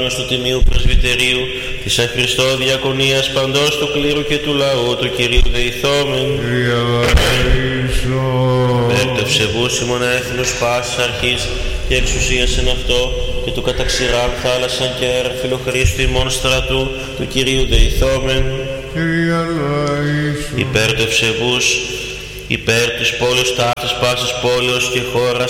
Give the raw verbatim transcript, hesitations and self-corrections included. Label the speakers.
Speaker 1: του Τιμίου Πρεσβυτερίου της εν Χριστώ διακονίας παντός του κλήρου και του λαού του Κυρίου δεηθόμεν. Περ του ευσεβούς ημών έθνους πάσης αρχής και εξουσίας εν αυτό και του καταξηράν θάλασσαν και αέρα φιλοχρήστου ημών στρατού του Κυρίου δεηθόμεν. Υπέρ του ευσεβούς, υπέρ της πόλεως ταύτης πάσης πόλεως και χώρας